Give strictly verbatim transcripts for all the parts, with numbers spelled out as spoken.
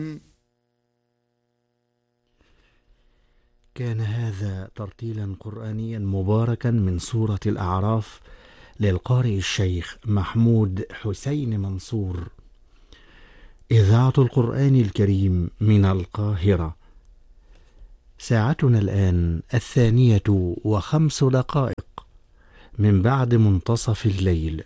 كان هذا ترتيلا قرآنيا مباركا من سورة الأعراف للقارئ الشيخ محمود حسين منصور. إذاعة القرآن الكريم من القاهرة. ساعتنا الآن الثانية وخمس دقائق من بعد منتصف الليل.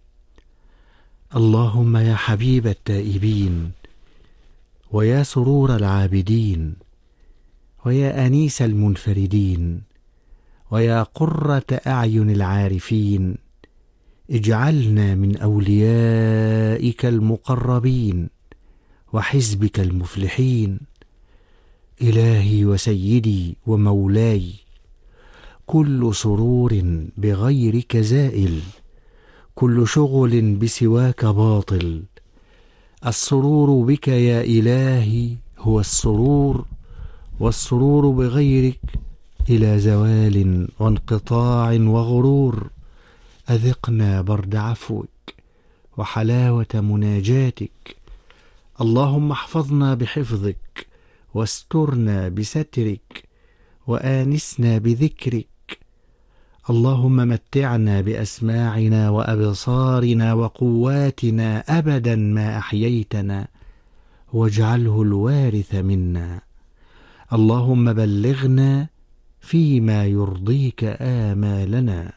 اللهم يا حبيب التائبين، ويا سرور العابدين، ويا أنيس المنفردين، ويا قرة أعين العارفين، اجعلنا من أوليائك المقربين وحزبك المفلحين. إلهي وسيدي ومولاي، كل سرور بغيرك زائل، كل شغل بسواك باطل. السرور بك يا إلهي هو السرور، والسرور بغيرك إلى زوال وانقطاع وغرور. أذقنا برد عفوك وحلاوة مناجاتك. اللهم احفظنا بحفظك، واسترنا بسترك، وآنسنا بذكرك. اللهم متعنا بأسماعنا وأبصارنا وقواتنا أبدا ما أحييتنا، واجعله الوارث منا. اللهم بلغنا فيما يرضيك آمالنا.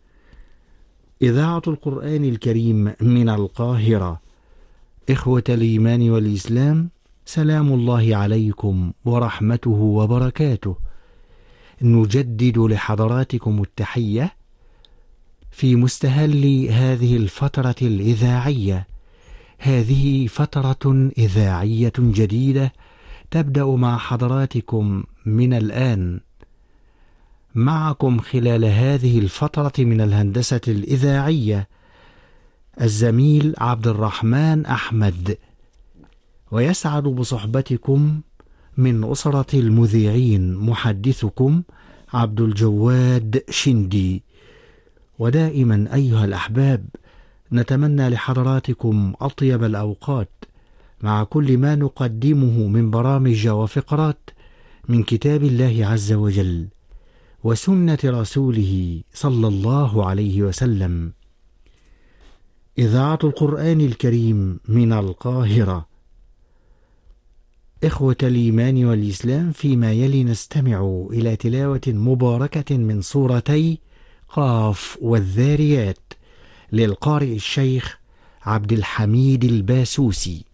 إذاعة القرآن الكريم من القاهرة. إخوة الإيمان والإسلام، سلام الله عليكم ورحمته وبركاته. نجدد لحضراتكم التحية في مستهل هذه الفترة الإذاعية. هذه فترة إذاعية جديدة تبدأ مع حضراتكم من الآن. معكم خلال هذه الفترة من الهندسة الإذاعية الزميل عبد الرحمن أحمد، ويسعد بصحبتكم من أسرة المذيعين محدثكم عبد الجواد شندي. ودائما أيها الأحباب، نتمنى لحضراتكم أطيب الأوقات مع كل ما نقدمه من برامج وفقرات من كتاب الله عز وجل وسنة رسوله صلى الله عليه وسلم. إذاعة القرآن الكريم من القاهرة. إخوة الإيمان والإسلام، فيما يلي نستمع إلى تلاوة مباركة من سورتي قاف والذاريات للقارئ الشيخ عبد الحميد الباسوسي.